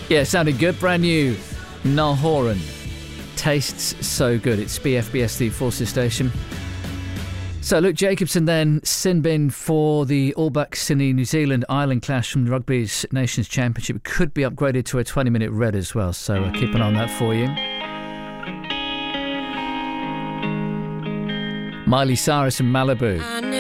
Yeah, sounded good. Brand new Niall Horan. Tastes so good. It's BFBS, the Forces Station. So Luke Jacobson then sin bin for the All Blacks in the New Zealand-Ireland clash from the Rugby's Nations Championship. Could be upgraded to a 20-minute red as well, so keep an eye on that for you. Miley Cyrus and Malibu.